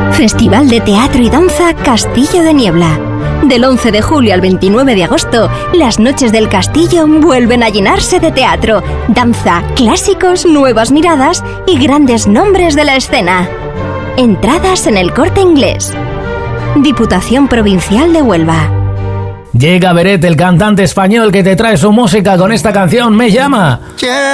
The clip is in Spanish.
Festival de Teatro y Danza Castillo de Niebla. Del 11 de julio al 29 de agosto, las noches del castillo vuelven a llenarse de teatro, danza, clásicos, nuevas miradas y grandes nombres de la escena. Entradas en el Corte Inglés. Diputación Provincial de Huelva. Llega Beret, el cantante español que te trae su música con esta canción, Me llama.